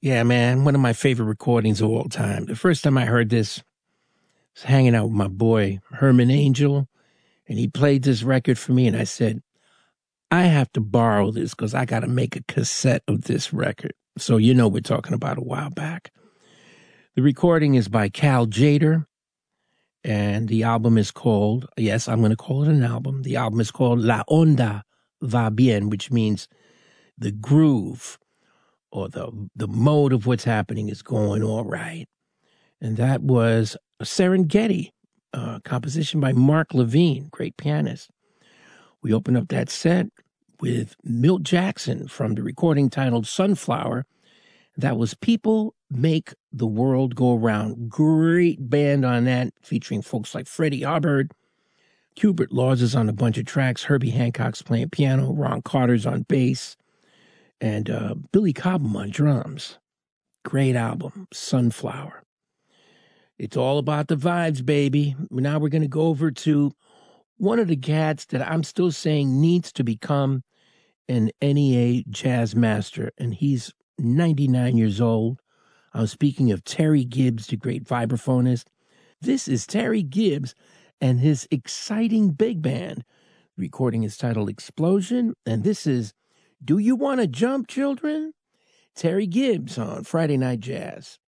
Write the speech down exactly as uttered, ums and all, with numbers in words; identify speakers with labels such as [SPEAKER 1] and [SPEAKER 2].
[SPEAKER 1] Yeah, man, one of my favorite recordings of all time. The first time I heard this, I was hanging out with my boy, Herman Angel, and he played this record for me, and I said, I have to borrow this because I got to make a cassette of this record. So you know we're talking about a while back. The recording is by Cal Tjader, and the album is called, yes, I'm going to call it an album. The album is called La Onda Va Bien, which means the groove or the, the mode of what's happening is going all right. And that was a Serengeti uh, composition by Mark Levine, great pianist. We opened up that set with Milt Jackson from the recording titled Sunflower. That was People Make the World Go Round. Great band on that, featuring folks like Freddie Hubbard. Hubert Laws is on a bunch of tracks. Herbie Hancock's playing piano. Ron Carter's on bass. And uh, Billy Cobham on drums. Great album, Sunflower. It's all about the vibes, baby. Now we're going to go over to one of the cats that I'm still saying needs to become an N E A jazz master, and he's ninety-nine years old. I'm speaking of Terry Gibbs, the great vibraphonist. This is Terry Gibbs and his exciting big band. The recording is titled Explosion, and this is Do You Want to Jump, Children? Terry Gibbs on Friday Night Jazz.